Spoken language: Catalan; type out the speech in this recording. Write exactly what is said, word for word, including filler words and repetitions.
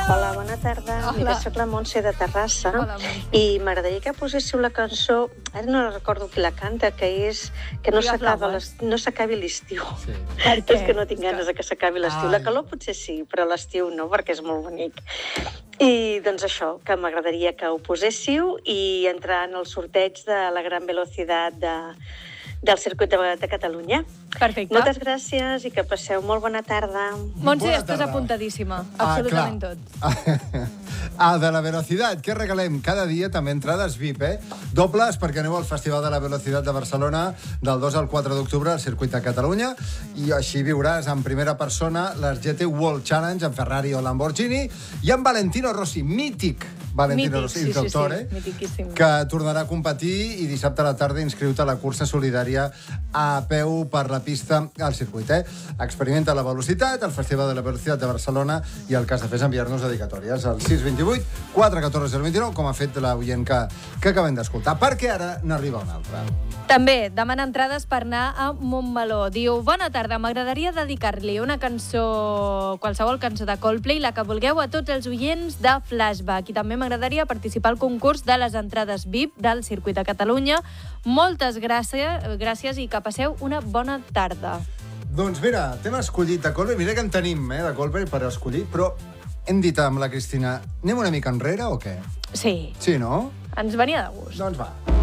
Hola, bona tarda. Hola. Mira, soc la Montse de Terrassa. Hola, Montse. I m'agradaria que poséssiu la cançó, ara no recordo qui la canta, que és que no Digues s'acaba la l'es- no s'acabi l'estiu. Sí. Per què? És que no tinc ganes de que s'acabi l'estiu. La Ai. calor potser sí, però l'estiu no, perquè és molt bonic. I doncs això, que m'agradaria que ho poséssiu i entrar en el sorteig de la gran velocitat de, del circuit de, de Catalunya. Perfecte. Moltes gràcies i que passeu molt bona tarda. Montse, Bona estàs tarda. apuntadíssima. Ah, Absolutament clar. tot. Ah, de la velocitat, que regalem cada dia també entrades V I P, eh? Dobles perquè aneu al Festival de la Velocitat de Barcelona del dos al quatre d'octubre al circuit de Catalunya i així viuràs en primera persona les G T World Challenge en Ferrari o Lamborghini i en Valentino Rossi, mític Valentino Mític, Rossi, sí, el sí, doctor, sí, eh? mitiquíssim. Que tornarà a competir i dissabte a la tarda inscriu-te a la cursa solidària a peu per la pista al circuit, eh? Experimenta la velocitat, el Festival de la Velocitat de Barcelona i el que has de fer és enviar-nos dedicatòries al sis dos vuit quatre un quatre zero dos nou, com ha fet l'oient que, que acabem d'escoltar, perquè ara n'arriba una altra. També demana entrades per anar a Montmeló. Diu, bona tarda, m'agradaria dedicar-li una cançó, qualsevol cançó de Coldplay, la que vulgueu, a tots els oients de Flashback. I també m'agradaria participar al concurs de les entrades V I P del Circuit de Catalunya. Moltes gràcies, gràcies i que passeu una bona tarda. Doncs mira, t'hem escollit de Coldplay, mira que en tenim, eh, de Coldplay per escollir, però hem dit amb la Cristina, anem una mica enrere o què? Sí, Sí, no? ens venia de gust. Doncs va.